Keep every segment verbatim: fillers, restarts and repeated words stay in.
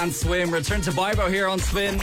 And Swim. Return to Bibo here on Spin.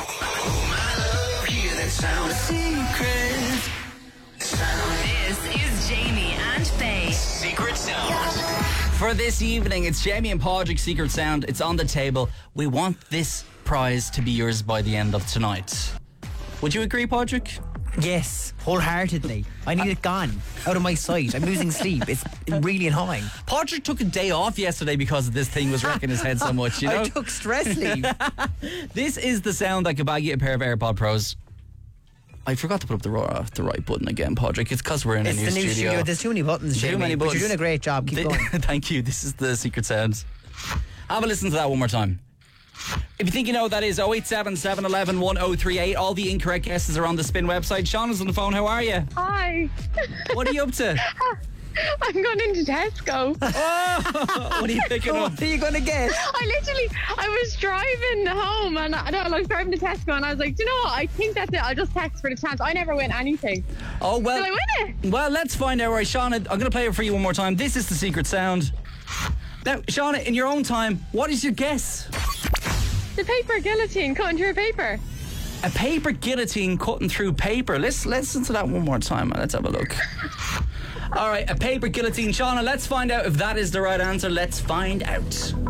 This is Jamie and Faye. Secret Sound. For this evening, it's Jamie and Podrick's Secret Sound. It's on the table. We want this prize to be yours by the end of tonight. Would you agree, Podrick? Yes, wholeheartedly. I need it gone, out of my sight. I'm losing sleep. It's really annoying. Podrick took a day off yesterday because this thing was wrecking his head so much, you know? I took stress leave. This is the sound that could buy you a pair of AirPod Pros. I forgot to put up the, uh, the right button again, Podrick. It's because we're in It's a new the new studio. studio. There's too many buttons, Too Jamie, many but buttons. you're doing a great job. Keep The- going. Thank you. This is the Secret Sound. Have a listen to that one more time. If you think you know what that is, oh eight seven, seven one one, one oh three eight. All the incorrect guesses are on the Spin website. Shauna's on the phone. How are you? Hi. What are you up to? I'm going into Tesco. Oh, what are you picking up? What are you going to get? I literally, I was driving home and I, no, I was driving to Tesco and I was like, do you know what? I think that's it. I'll just text for the chance. I never win anything. Oh, well. Did I win it? Well, let's find out. Right, Shauna, I'm going to play it for you one more time. This is the Secret Sound. Now, Shauna, in your own time, what is your guess? The paper guillotine cutting through paper. A paper guillotine cutting through paper. Let's listen to that one more time. Let's have a look. All right, a paper guillotine. Shauna, let's find out if that is the right answer. Let's find out.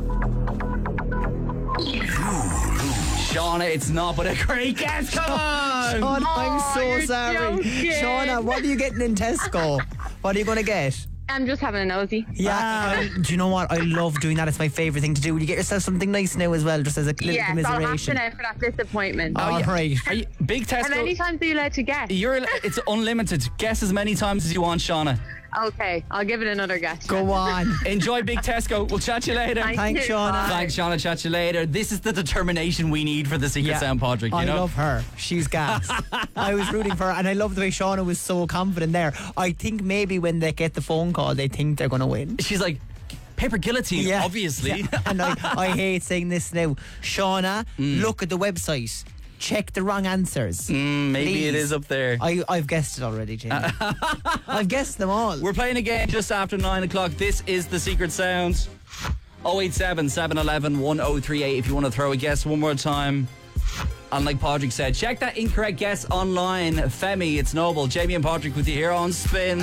Shauna, it's not, but a great guess. Come on. Shauna, I'm Oh, so you're sorry. joking. Shauna, what are you getting in Tesco? What are you going to get? I'm just having a nosy. Yeah, I- do you know what? I love doing that. It's my favourite thing to do. You get yourself something nice now as well, just as a little Yes, I'll have to commiseration. now for that disappointment. All yeah. right. Are you, big How many Tesco. times are you allowed to guess? You're. It's unlimited. Guess as many times as you want, Shauna. Okay, I'll give it another guess. Go on. Enjoy Big Tesco. We'll chat you later. Thank Thanks, you. Shauna. Bye. Thanks, Shauna. Chat you later. This is the determination we need for the Secret Sound, Podrick. You I know? love her. She's gas. I was rooting for her, and I love the way Shauna was so confident there. I think maybe when they get the phone call, they think they're going to win. She's like, paper guillotine, Yeah. obviously. Yeah. And I, I hate saying this now. Shauna, look at the website. Check the wrong answers. Mm, maybe Please. it is up there. I, I've guessed it already, Jamie. I've guessed them all. We're playing again just after nine o'clock. This is the Secret Sound. oh eight seven, seven one one, one oh three eight if you want to throw a guess one more time. And like Podrick said, check that incorrect guess online. Femi, it's Noble. Jamie and Podrick with you here on Spin.